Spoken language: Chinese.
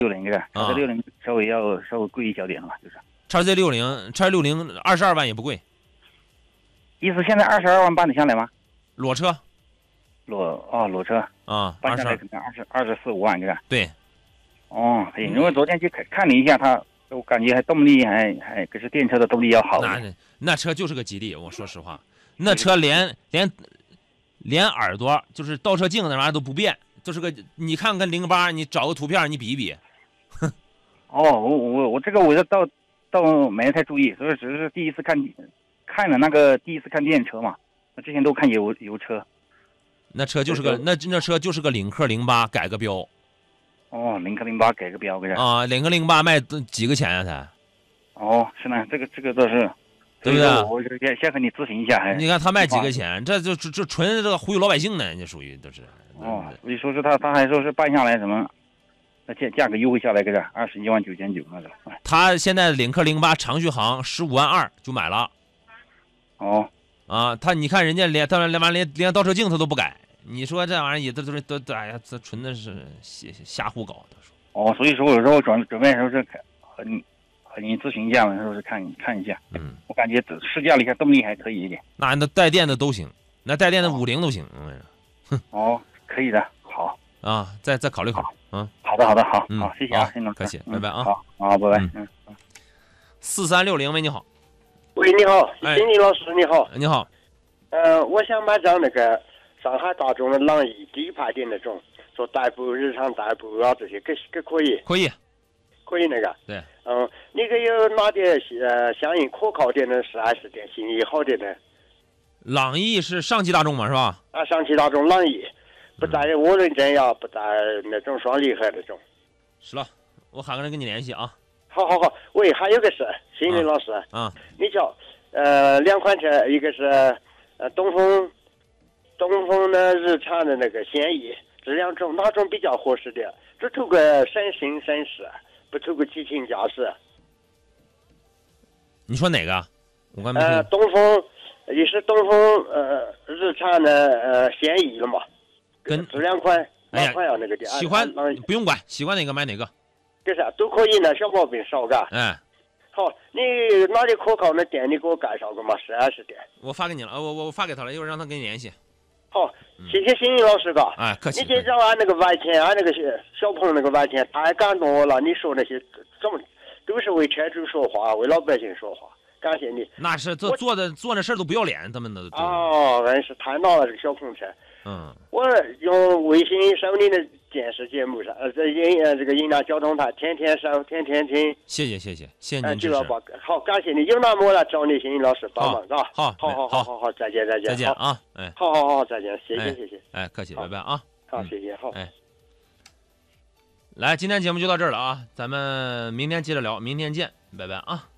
60个叉 C 60稍微贵一小点了，就是叉 C 6022万也不贵。 意思现在22万办得下来吗？ 裸车。 裸车啊， 办下来可能24、5万个。 对。 哦，因为昨天去看了一下它，我感觉动力还可是电车的动力要好。 那车就是个吉利，我说实话，那车连耳朵就是倒车镜那玩意儿都不变，就是个你看跟08，你找个图片你比一比。 哦，我这个我倒没太注意，所以只是第一次看了那个第一次看电车嘛，那之前都看油车。 那车就是个那车就是个领克08改个标。 哦，领克08改个标个啊，领克08卖几个钱啊才？ 哦，是呢，这个倒是， 对不对？ 我先和你咨询一下。 你看他卖几个钱，这纯这个忽悠老百姓呢，这属于都是。 哦，所以说是他还说是办下来什么，那价格优惠下来个21万9,900那种。 他现在领克08长续航15万2就买了。 哦。 啊，你看人家连倒车镜他都不改。你说这玩意儿也都哎呀，这纯的是瞎胡搞的。 哦，所以说有时候准备说是和你咨询一下嘛，说是看一下。我感觉试驾了一下，动力还可以一点。 那带电的都行，那带电的50都行。 哦，可以的，好啊，再考虑考虑。 好的，好，谢谢啊，先生， 客气，拜拜啊。 好，拜拜。 4360，喂，你好。 喂，你好，经理老师，你好。 你好。 我想买张那个上海大众的朗逸低排的那种，做日常代步啊这些，可以。可以那个。 对。 那个有哪点相应可靠点的4S店，信誉好点的？ 朗逸是上汽大众嘛，是吧？ 啊，上汽大众朗逸，不带涡轮增压，不带那种双离合那种。 是了，我喊个人跟你联系啊。 好，喂，还有个事，心理老师你瞧，两款车，一个是东风的日产的那个轩逸，这两种哪种比较合适的？只图个省心省事，不图个激情驾驶。 你说哪个？我刚没听。 东风也是东风日产的轩逸了嘛？ 跟这两款哪款要那个的？ 喜欢不用管，喜欢哪个买哪个。 这是都可以呢，小毛病少嘎。好，你哪里可靠的店你给我介绍个嘛？4S店。 我发给你了，我发给他了，一会儿让他跟你联系。 好，谢谢心怡老师嘎。 客气。 你介绍俺那个外钱，俺那个小鹏那个外钱太感动我了。你说那些怎么都是为车主说话，为老百姓说话，感谢你。 那是做的事都不要脸，他们都。 真是太闹了这个小鹏车。我用微信收你的电视节目上，这个云南交通台天天收，天天听。 谢谢您支持。 好，感谢你。有那么我来找你，心怡老师帮忙，是吧？ 好， 再见啊！ 好，再见，谢谢。 客气，拜拜啊！ 好，谢谢，好。 来，今天节目就到这儿了啊，咱们明天接着聊，明天见，拜拜啊！